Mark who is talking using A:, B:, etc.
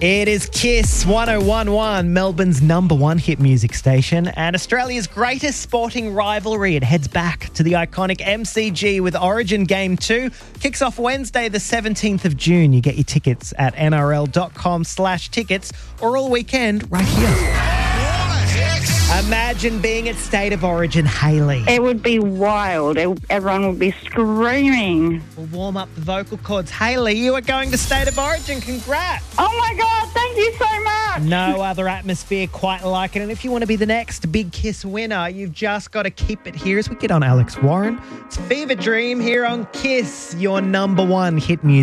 A: It is Kiss 1011, Melbourne's number one hit music station and Australia's greatest sporting rivalry. It heads back to the iconic MCG with Origin Game 2. Kicks off Wednesday the 17th of June. You get your tickets at nrl.com/tickets or all weekend right here. Imagine being at State of Origin, Hayley.
B: It would be wild. Everyone would be screaming.
A: We'll warm up the vocal cords. Hayley, you are going to State of Origin. Congrats.
B: Oh, my God. Thank you so much.
A: No other atmosphere quite like it. And if you want to be the next Big Kiss winner, you've just got to keep it here as we get on Alex Warren. It's Fever Dream here on Kiss, your number one hit music.